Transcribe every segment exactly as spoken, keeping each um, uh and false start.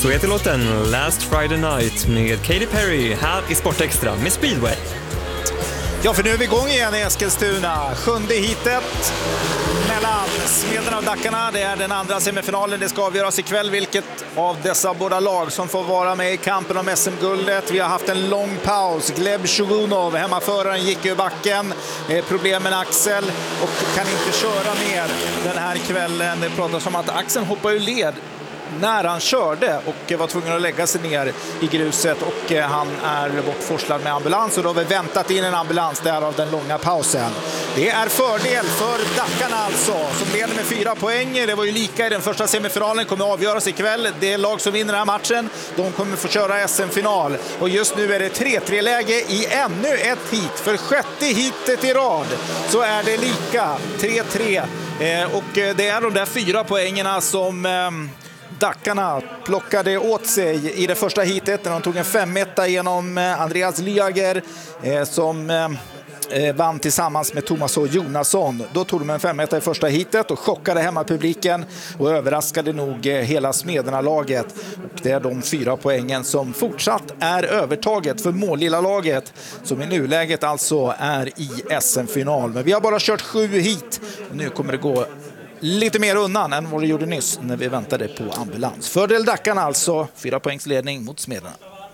Så heter låten Last Friday Night med Katy Perry här i Sportextra med Speedway. Ja, för nu är vi igång igen i Eskilstuna. Sjunde hitet mellan Smederna och Dackarna. Det är den andra semifinalen. Det ska avgöras ikväll vilket av dessa båda lag som får vara med i kampen om S M-guldet. Vi har haft en lång paus. Gleb Shugunov, hemmaföraren, gick ur backen. Problem med Axel och kan inte köra mer den här kvällen. Det pratas om att Axel hoppar ur led när han körde och var tvungen att lägga sig ner i gruset, och han är bortforslad med ambulans, och då har vi väntat in en ambulans där av den långa pausen. Det är fördel för Dackarna alltså, som leder med fyra poäng. Det var ju lika i den första semifinalen, kommer avgöras ikväll. Det är lag som vinner den här matchen, de kommer få köra S M-final, och just nu är det tre tre läge i ännu ett hit. För sjätte hitet i rad så är det lika tre tre, och det är de där fyra poängerna som Dackarna plockade åt sig i det första hitet när de tog en femmetta genom Andreas Lyager eh, som eh, vann tillsammans med Thomas H. Jonasson. Då tog de en femmetta i första hitet och chockade hemmapubliken och överraskade nog eh, hela Smederna-laget. Och det är de fyra poängen som fortsatt är övertaget för Målilla-laget, som i nuläget alltså är i S M-final. Men vi har bara kört sju hit och nu kommer det gå lite mer undan än vad det gjorde nyss när vi väntade på ambulans. Fördel Dackarna alltså, fyra poängs ledning mot Smederna.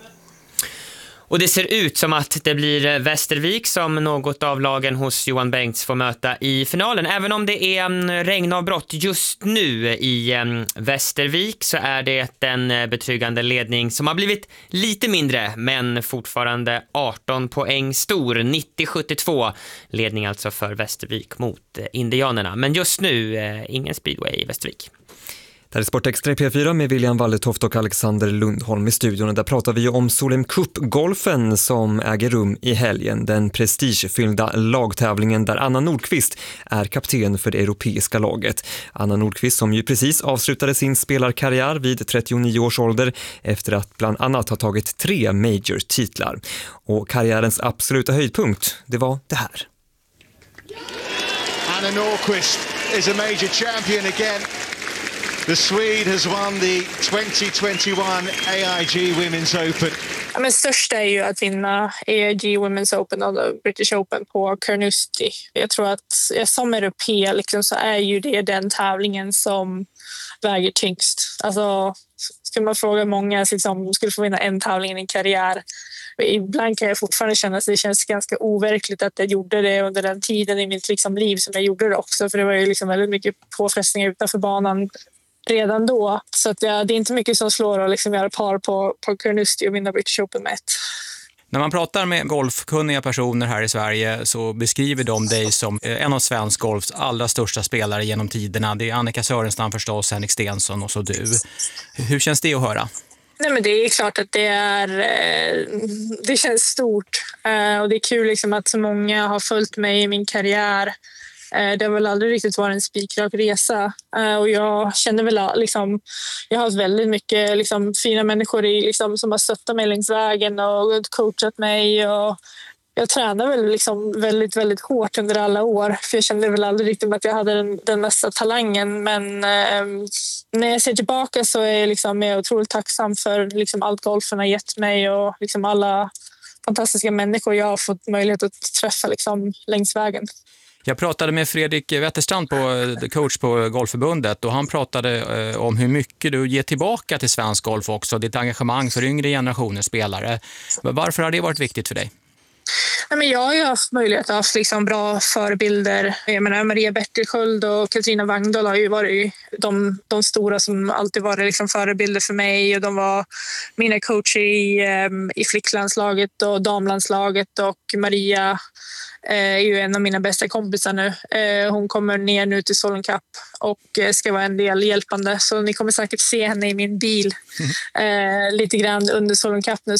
Och det ser ut som att det blir Västervik som något av lagen hos Johan Bengts får möta i finalen. Även om det är regnavbrott just nu i Västervik så är det en betryggande ledning som har blivit lite mindre, men fortfarande arton poäng stor. nittio sjuttiotvå ledning alltså för Västervik mot Indianerna. Men just nu ingen speedway i Västervik. Det här är Sportextra i P fyra med William Walletoft och Alexander Lundholm i studion. Där pratar vi om Solheim Cup-golfen som äger rum i helgen. Den prestigefyllda lagtävlingen där Anna Nordqvist är kapten för det europeiska laget. Anna Nordqvist som ju precis avslutade sin spelarkarriär vid trettionio års ålder efter att bland annat ha tagit tre major-titlar. Och karriärens absoluta höjdpunkt, det var det här. Anna Nordqvist is a major champion again. The Swede has won the twenty twenty-one A I G Women's Open. Ja, men största är ju att vinna A I G Women's Open och British Open på Carnoustie. Jag tror att som europé liksom, så är ju det den tävlingen som väger tyngst. Alltså, skulle man fråga många liksom, skulle få vinna en tävling i en karriär. Ibland kan jag fortfarande känna att det känns ganska overkligt att jag gjorde det under den tiden i mitt liksom, liv som jag gjorde det också. För det var ju liksom väldigt mycket påfrestningar utanför banan redan då. Så att, ja, det är inte mycket som slår att liksom göra par på, på Carnoustie och vinna British Open med ett. När man pratar med golfkunniga personer här i Sverige så beskriver de dig som en av svensk golfs allra största spelare genom tiderna. Det är Annika Sörenstam förstås, Henrik Stensson och så du. Hur känns det att höra? Nej, men det är klart att det är det känns stort och det är kul liksom att så många har följt mig i min karriär. Det har väl aldrig riktigt varit en spikrak resa och jag känner väl liksom, jag har väldigt mycket liksom, fina människor i, liksom, som har stöttat mig längs vägen och coachat mig, och jag tränar väl liksom väldigt, väldigt hårt under alla år, för jag kände väl aldrig riktigt att jag hade den, den mesta talangen, men eh, när jag ser tillbaka så är jag, liksom, jag är otroligt tacksam för liksom, allt golfen har gett mig och liksom, alla fantastiska människor jag har fått möjlighet att träffa liksom, längs vägen. Jag pratade med Fredrik Wetterstrand, på coach på Golfförbundet, och han pratade eh, om hur mycket du ger tillbaka till svensk golf också, ditt engagemang för yngre generationer spelare. Varför har det varit viktigt för dig? Nej, men jag har ju haft möjlighet att ha liksom bra förebilder. Jag menar, Maria Bertilsköld och Katrina Wangdahl har ju varit de, de stora som alltid varit liksom förebilder för mig, och de var mina coacher i, i flicklandslaget och damlandslaget, och Maria är ju en av mina bästa kompisar nu. Hon kommer ner nu till Solheim Cup och ska vara en del hjälpande, så ni kommer säkert se henne i min bil mm. lite grann under Solheim Cup nu.